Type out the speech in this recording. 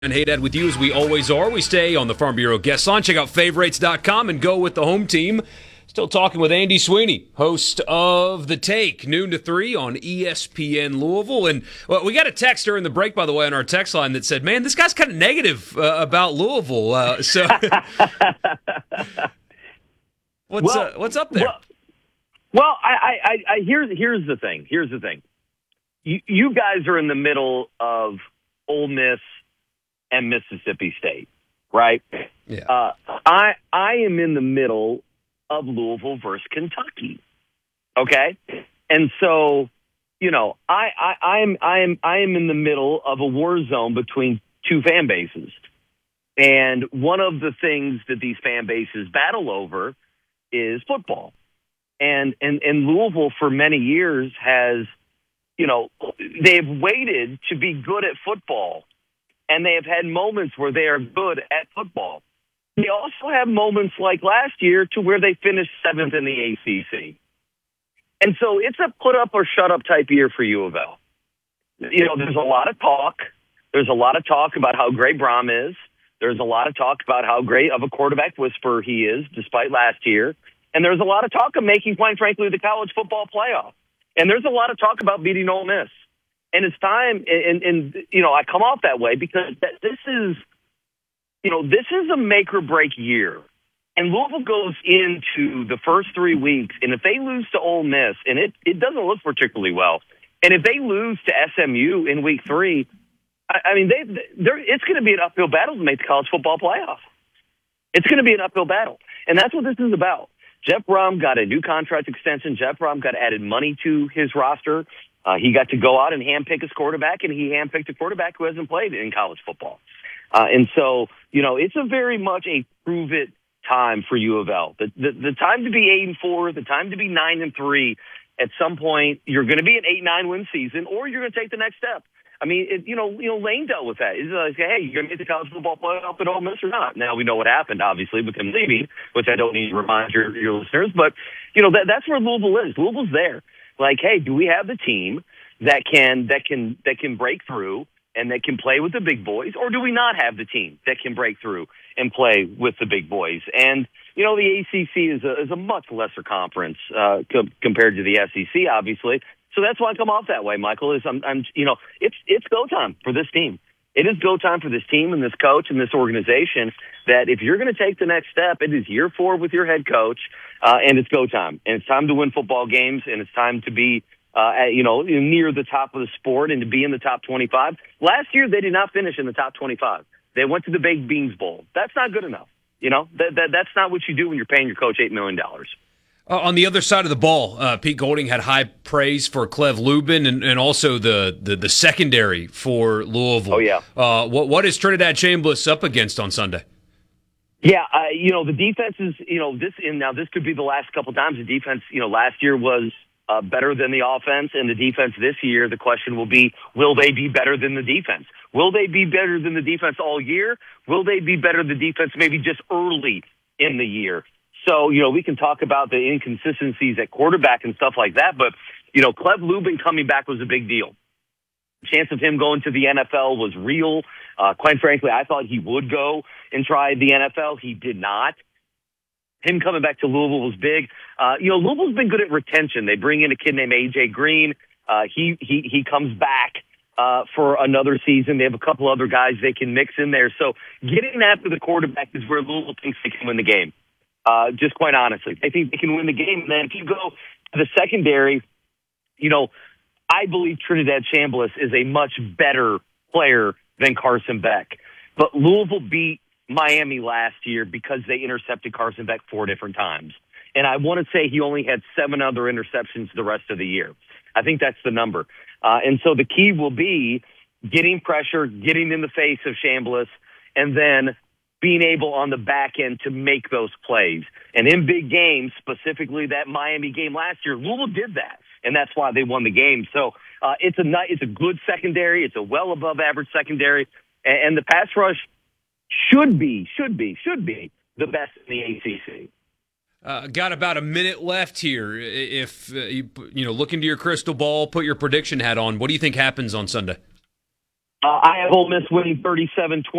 And hey, Dad, with you as we always are. We stay on the Farm Bureau guest line. Check out favorites.com and go with the home team. Still talking with Andy Sweeney, host of The Take, noon to 3 on ESPN Louisville. And well, we got a text during the break, by the way, on our text line that said, man, this guy's kind of negative about Louisville. What's up there? Well, here's the thing. You guys are in the middle of Ole Miss and Mississippi State, right? Yeah. I am in the middle of Louisville versus Kentucky. Okay, and so I am in the middle of a war zone between two fan bases, and one of the things that these fan bases battle over is football, and Louisville for many years has, they've waited to be good at football. And they have had moments where they are good at football. They also have moments like last year to where they finished 7th in the ACC. And so it's a put up or shut up type year for U of L. There's a lot of talk. There's a lot of talk about how great Brom is. There's a lot of talk about how great of a quarterback whisperer he is, despite last year. And there's a lot of talk of making, quite frankly, the college football playoff. And there's a lot of talk about beating Ole Miss. And it's time, and I come off that way because this is a make or break year. And Louisville goes into the first 3 weeks, and if they lose to Ole Miss, and it doesn't look particularly well, and if they lose to SMU in week 3, it's going to be an uphill battle to make the college football playoff. It's going to be an uphill battle, and that's what this is about. Jeff Brom got a new contract extension. Jeff Brom got added money to his roster. He got to go out and handpick his quarterback, and he handpicked a quarterback who hasn't played in college football. And so, it's a very much a prove-it time for U of L. The time to be 8-4, the time to be 9-3. At some point, you're going to be an 8-9 win season, or you're going to take the next step. I mean, Lane dealt with that. He's like, hey, you're going to make the college football playoff at Ole Miss or not? Now we know what happened, obviously, with him leaving, which I don't need to remind your listeners. But, that's where Louisville is. Louisville's there. Like, hey, do we have the team that can break through and that can play with the big boys, or do we not have the team that can break through and play with the big boys? And the ACC is a much lesser conference compared to the SEC, obviously. So that's why I come off that way, Michael. It's go time for this team. It is go time for this team and this coach and this organization. That if you're going to take the next step, it is year 4 with your head coach, and it's go time. And it's time to win football games, and it's time to be, near the top of the sport and to be in the top 25. Last year, they did not finish in the top 25. They went to the Baked Beans Bowl. That's not good enough. That's not what you do when you're paying your coach $8 million. On the other side of the ball, Pete Golding had high praise for Clev Lubin and also the secondary for Louisville. Oh, yeah. What is Trinidad Chambliss up against on Sunday? Yeah, the defense is, this could be the last couple times. The defense, last year was better than the offense, and the defense this year, the question will be, will they be better than the defense? Will they be better than the defense all year? Will they be better than the defense maybe just early in the year? So, we can talk about the inconsistencies at quarterback and stuff like that, but, Clev Lubin coming back was a big deal. The chance of him going to the NFL was real. Quite frankly, I thought he would go and try the NFL. He did not. Him coming back to Louisville was big. Louisville's been good at retention. They bring in a kid named A.J. Green. He comes back for another season. They have a couple other guys they can mix in there. So getting after the quarterback is where Louisville thinks they can win the game. Just quite honestly, I think they can win the game. And then if you go to the secondary, I believe Trinidad Chambliss is a much better player than Carson Beck. But Louisville beat Miami last year because they intercepted Carson Beck 4 different times. And I want to say he only had 7 other interceptions the rest of the year. I think that's the number. And so the key will be getting pressure, getting in the face of Chambliss, and then being able on the back end to make those plays. And in big games, specifically that Miami game last year, Louisville did that, and that's why they won the game. So it's a good secondary. It's a well above average secondary, and the pass rush should be the best in the ACC. Got about a minute left here. If you look into your crystal ball, put your prediction hat on. What do you think happens on Sunday? I have Ole Miss winning 37-20.